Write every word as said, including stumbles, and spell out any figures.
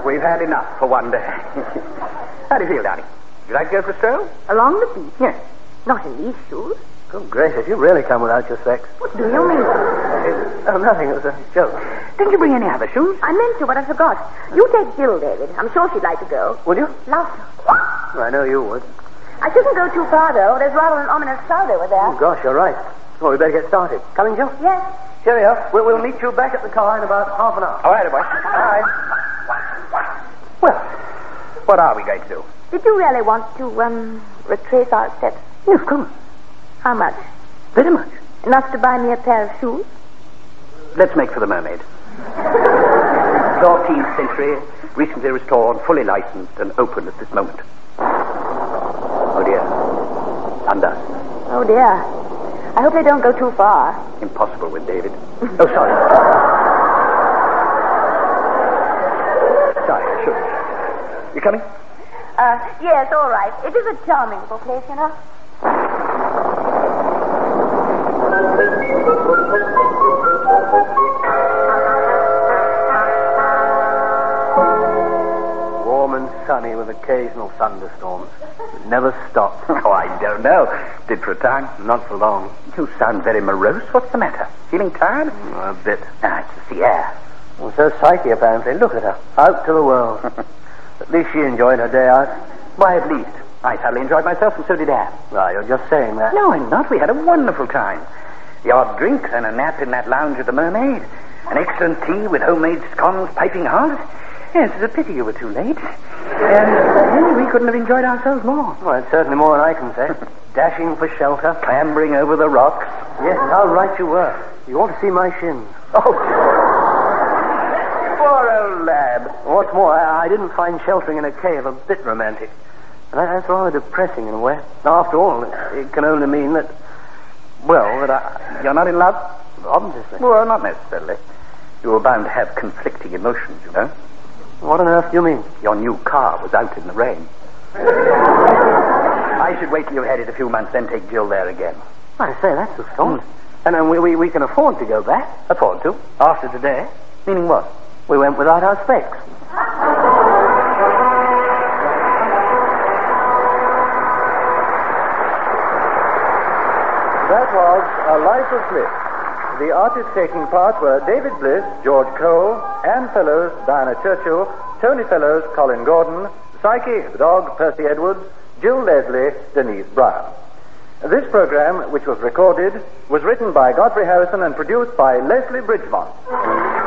we've had enough for one day. How do you feel, darling? Would you like to go for a stroll? Along the beach? Yes. Not in these shoes. Good gracious, you really come without your sex. What do you mean? Oh, nothing. It was a joke. Didn't you bring any other shoes? I meant to, but I forgot. You take Jill, David. I'm sure she'd like to go. Would you? Love her. I know you would. I shouldn't go too far, though. There's rather an ominous crowd over there. Oh, gosh, you're right. Well, we better get started. Coming, Jill? Yes. Cheerio. We'll, we'll meet you back at the car in about half an hour. All right, boy. All right. Well, what are we going to do? Did you really want to, um, retrace our steps? Yes, of course. How much? Very much. Enough to buy me a pair of shoes? Let's make for the Mermaid. fourteenth century, recently restored, fully licensed, and open at this moment. Oh, dear. Under. Oh, dear. I hope they don't go too far. Impossible with David. Oh, sorry. Sorry, I shouldn't. You coming? Uh, yes, all right. It is a charming little place, you know. Warm and sunny with occasional thunderstorms. It never stopped. Oh, I don't know. Did for a time. Not for long. You sound very morose. What's the matter? Feeling tired? A bit. Ah, it's the air. Well, so Psyche, apparently. Look at her. Out to the world. At least she enjoyed her day out. Why, at least. I thoroughly enjoyed myself, and so did Anne. Ah, you're just saying that. No, I'm not. We had a wonderful time. The odd drink, then a nap in that lounge at the Mermaid. An excellent tea with homemade scones piping hot. Yes, it's a pity you were too late. And uh, we couldn't have enjoyed ourselves more. Well, it's certainly more than I can say. Dashing for shelter. Clambering over the rocks. Yes, how right you were. You ought to see my shins. Oh, poor old lad. What's more, I, I didn't find sheltering in a cave a bit romantic. And that, that's rather depressing in a way. After all, it can only mean that, well, that I... You're not in love? Obviously. Well, not necessarily. You were bound to have conflicting emotions, you know. What on earth do you mean? Your new car was out in the rain. I should wait till you've had it a few months, then take Jill there again. I say, that's a start. Mm. And then we, we, we can afford to go back. Afford to? After today. Meaning what? We went without our specs. That was A Life of Bliss. The artists taking part were David Bliss, George Cole, Anne Fellows, Diana Churchill, Tony Fellows, Colin Gordon, Psyche, the dog, Percy Edwards, Jill Leslie, Denise Brown. This program, which was recorded, was written by Godfrey Harrison and produced by Leslie Bridgemont.